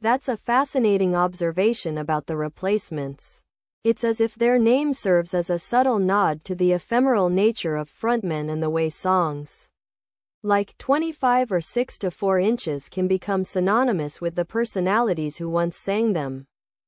That's a fascinating observation about the Replacements. It's as if their name serves as a subtle nod to the ephemeral nature of frontmen and the way songs like 25 or 6 to 4 inches can become synonymous with the personalities who once sang them.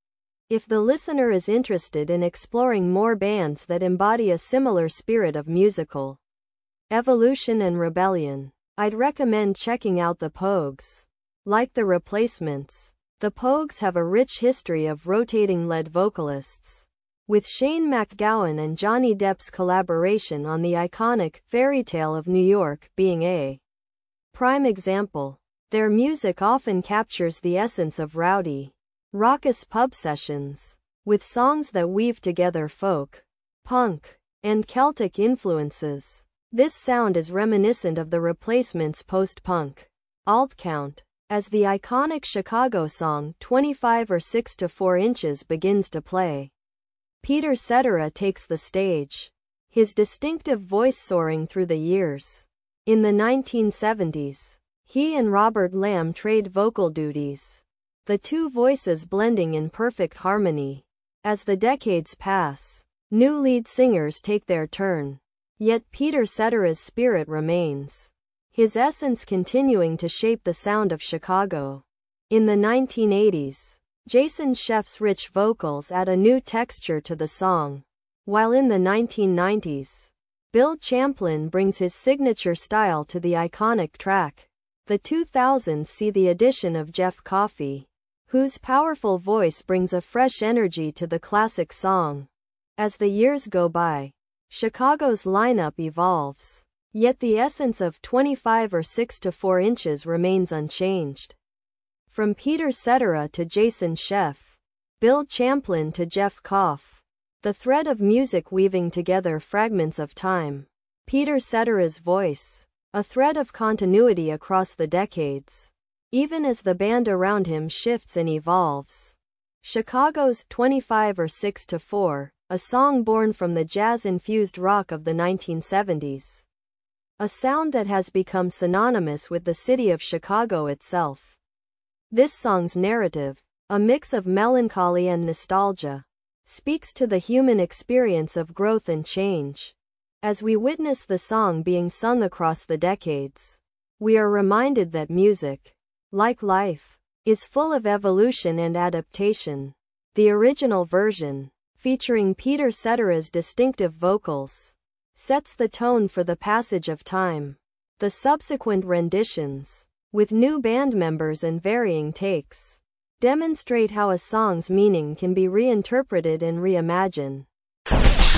If the listener is interested in exploring more bands that embody a similar spirit of musical evolution and rebellion, I'd recommend checking out the Pogues. Like the Replacements, the Pogues have a rich history of rotating lead vocalists, with Shane MacGowan and Johnny Depp's collaboration on the iconic Fairy Tale of New York being a prime example. Their music often captures the essence of rowdy, raucous pub sessions, with songs that weave together folk, punk, and Celtic influences. This sound is reminiscent of the Replacements' post-punk alt count, as the iconic Chicago song 25 or 6 to 4 inches begins to play. Peter Cetera takes the stage, his distinctive voice soaring through the years. In the 1970s, he and Robert Lamb trade vocal duties, the two voices blending in perfect harmony. As the decades pass, new lead singers take their turn, yet Peter Cetera's spirit remains, his essence continuing to shape the sound of Chicago. In the 1980s, Jason Scheff's rich vocals add a new texture to the song, while in the 1990s, Bill Champlin brings his signature style to the iconic track. The 2000s see the addition of Jeff Coffey, whose powerful voice brings a fresh energy to the classic song. As the years go by, Chicago's lineup evolves, yet the essence of 25 or 6 to 4 inches remains unchanged. From Peter Cetera to Jason Scheff, Bill Champlin to Jeff Koff, the thread of music weaving together fragments of time. Peter Cetera's voice, a thread of continuity across the decades, even as the band around him shifts and evolves. Chicago's 25 or 6 to 4, a song born from the jazz-infused rock of the 1970s. A sound that has become synonymous with the city of Chicago itself. This song's narrative, a mix of melancholy and nostalgia, speaks to the human experience of growth and change. As we witness the song being sung across the decades, we are reminded that music, like life, is full of evolution and adaptation. The original version, featuring Peter Cetera's distinctive vocals, sets the tone for the passage of time. The subsequent renditions, with new band members and varying takes, demonstrate how a song's meaning can be reinterpreted and reimagined.